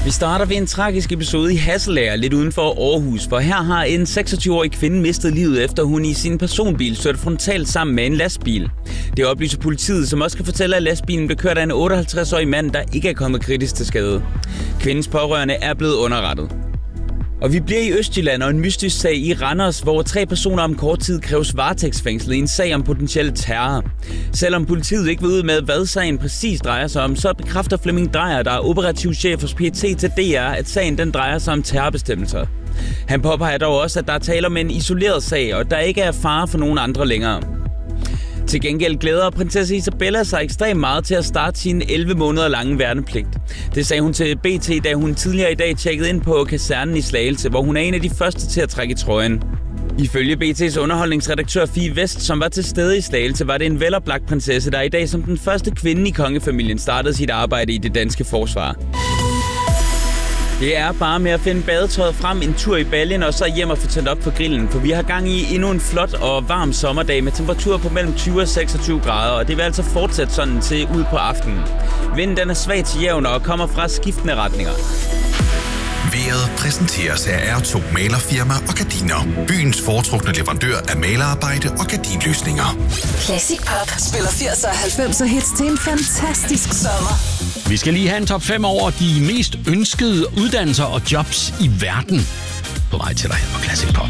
Vi starter ved en tragisk episode i Hasselager, lidt uden for Aarhus, for her har en 26-årig kvinde mistet livet, efter hun i sin personbil størte frontalt sammen med en lastbil. Det oplyser politiet, som også kan fortælle, at lastbilen blev kørt af en 58-årig mand, der ikke er kommet kritisk til skade. Kvindens pårørende er blevet underrettet. Og vi bliver i Østjylland og en mystisk sag i Randers, hvor 3 personer om kort tid kræves varetægtsfængslet i en sag om potentiel terror. Selvom politiet ikke ved ud med, hvad sagen præcis drejer sig om, så bekræfter Flemming Drejer, der er operativ chef hos PET til DR, at sagen den drejer sig om terrorbestemmelser. Han påpeger dog også, at der er tale om en isoleret sag, og der ikke er fare for nogen andre længere. Til gengæld glæder prinsesse Isabella sig ekstremt meget til at starte sin 11 måneder lange værnepligt. Det sagde hun til BT, da hun tidligere i dag tjekkede ind på kasernen i Slagelse, hvor hun er en af de første til at trække trøjen. Ifølge BT's underholdningsredaktør Fie Vest, som var til stede i Slagelse, var det en veloplagt prinsesse, der i dag som den første kvinde i kongefamilien startede sit arbejde i det danske forsvar. Det er bare med at finde badetøjet frem, en tur i baljen og så hjem og få tændt op for grillen, for vi har gang i endnu en flot og varm sommerdag med temperaturer på mellem 20 og 26 grader, og det vil altså fortsætte sådan til ud på aftenen. Vinden den er svag til jævn og kommer fra skiftende retninger. Vejret præsenteres af R2 Malerfirma og Gardiner. Byens foretrukne leverandør af malerarbejde og gardinløsninger. Classic Pop spiller 80'er og 90'er hits til en fantastisk sommer. Vi skal lige have en top 5 over de mest ønskede uddannelser og jobs i verden. På vej til dig her på Classic Pop.